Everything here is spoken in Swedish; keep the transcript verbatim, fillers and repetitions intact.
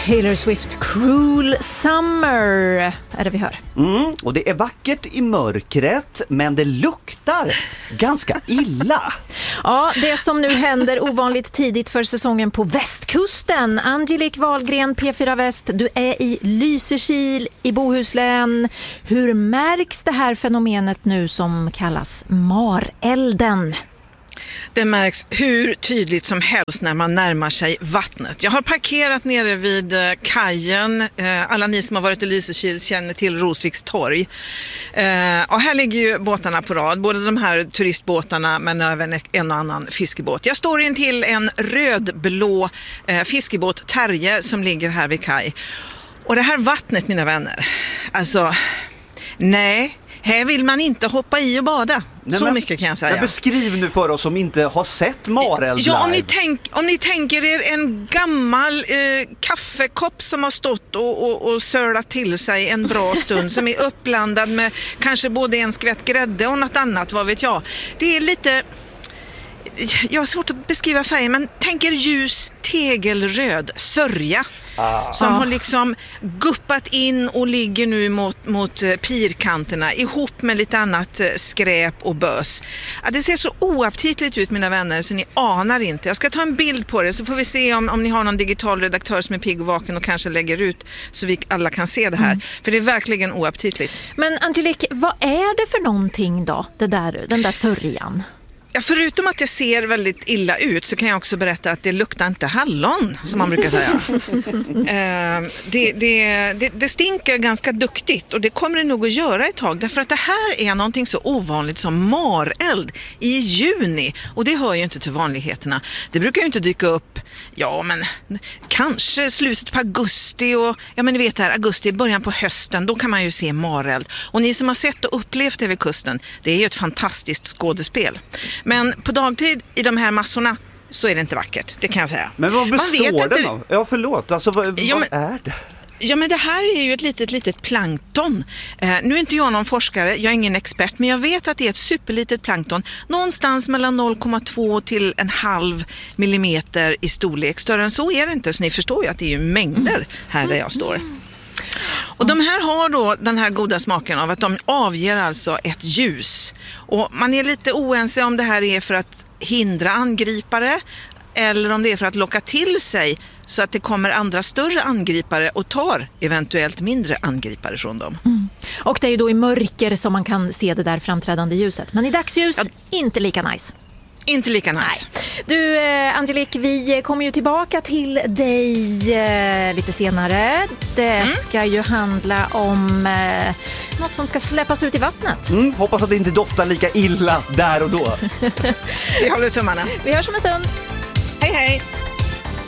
Taylor Swift, Cruel Summer är det vi hör. Mm, och det är vackert i mörkret, men det luktar ganska illa. Ja, det som nu händer ovanligt tidigt för säsongen på västkusten. Angelique Wahlgren, P fyra Väst, du är i Lysekil i Bohuslän. Hur märks det här fenomenet nu som kallas marelden? Det märks hur tydligt som helst när man närmar sig vattnet. Jag har parkerat nere vid kajen. Alla ni som har varit i Lysekil känner till Rosviks torg. Och här ligger ju båtarna på rad. Både de här turistbåtarna men även en och annan fiskebåt. Jag står in till en rödblå fiskebåt Terje som ligger här vid kaj. Och det här vattnet, mina vänner. Alltså, nej. Här vill man inte hoppa i och bada. Nej, så men, mycket kan jag säga. Beskriv nu för oss som inte har sett mareld live. Ja, om ni, tänk, om ni tänker er en gammal eh, kaffekopp som har stått och, och, och sölat till sig en bra stund. Som är uppblandad med kanske både en skvätt grädde och något annat, vad vet jag. Det är lite... Jag har svårt att beskriva färgen, men tänker ljus tegelröd sörja ah. som ah. har liksom guppat in och ligger nu mot, mot pirkanterna ihop med lite annat skräp och bös. Ja, det ser så oaptitligt ut, mina vänner, så ni anar inte. Jag ska ta en bild på det så får vi se om, om ni har någon digital redaktör som är pigg och vaken och kanske lägger ut så vi alla kan se det här. Mm. För det är verkligen oaptitligt. Men Angelique, vad är det för någonting då, det där, den där sörjan? Ja, förutom att det ser väldigt illa ut så kan jag också berätta att det luktar inte hallon, som man brukar säga. eh, det, det, det, det stinker ganska duktigt och det kommer det nog att göra ett tag. Därför att det här är någonting så ovanligt som mareld i juni. Och det hör ju inte till vanligheterna. Det brukar ju inte dyka upp, ja men kanske slutet på augusti och ja men ni vet här, augusti, början på hösten, då kan man ju se mareld. Och ni som har sett och upplevt det vid kusten, det är ju ett fantastiskt skådespel. Men på dagtid i de här massorna så är det inte vackert, det kan jag säga. Men vad består den av? Ja, förlåt. Alltså, vad, ja, vad men, är det? Ja, men det här är ju ett litet, litet plankton. Eh, nu är inte jag någon forskare, jag är ingen expert, men jag vet att det är ett superlitet plankton. Någonstans mellan noll komma två till en halv millimeter i storlek. Större än så är det inte, så ni förstår ju att det är ju mängder här där jag står. Och de här har då den här goda smaken av att de avger alltså ett ljus. Och man är lite oense om det här är för att hindra angripare eller om det är för att locka till sig så att det kommer andra större angripare och tar eventuellt mindre angripare från dem. Mm. Och det är ju då i mörker som man kan se det där framträdande ljuset. Men i dagsljus, ja, inte lika nice. Inte lika nice. Nej. Du, eh, Angelique, vi kommer ju tillbaka till dig eh, lite senare. Det mm. ska ju handla om eh, något som ska släppas ut i vattnet. Mm, hoppas att det inte doftar lika illa där och då. Vi håller tummarna. Vi hörs om en stund. Hej, hej!